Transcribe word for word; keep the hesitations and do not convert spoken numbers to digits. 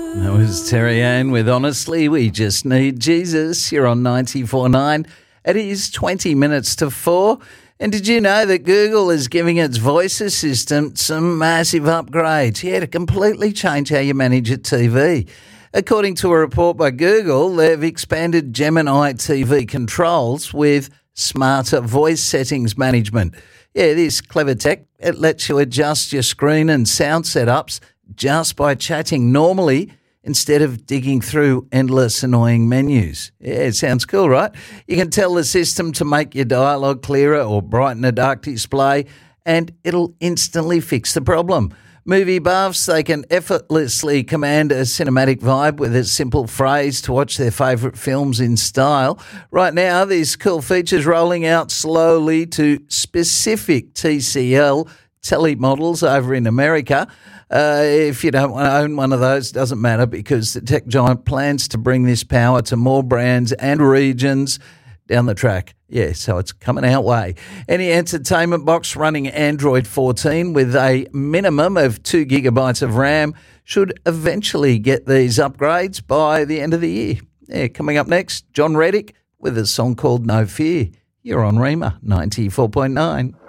That was Terry Ann with Honestly, We Just Need Jesus. You're on ninety-four point nine. It is twenty minutes to four. And did you know that Google is giving its voice assistant some massive upgrades? Yeah, to completely change how you manage your T V. According to a report by Google, they've expanded Gemini T V controls with smarter voice settings management. Yeah, this clever tech, it lets you adjust your screen and sound setups just by chatting normally instead of digging through endless annoying menus. Yeah, it sounds cool, right? You can tell the system to make your dialogue clearer or brighten a dark display, and it'll instantly fix the problem. Movie buffs, they can effortlessly command a cinematic vibe with a simple phrase to watch their favourite films in style. Right now, these cool features rolling out slowly to specific T C L tele models over in America. Uh, if you don't want to own one of those, it doesn't matter, because the tech giant plans to bring this power to more brands and regions down the track. Yeah, so it's coming our way. Any entertainment box running Android fourteen with a minimum of two gigabytes of RAM should eventually get these upgrades by the end of the year. Yeah, coming up next, John Reddick with a song called No Fear. You're on Rima ninety-four point nine.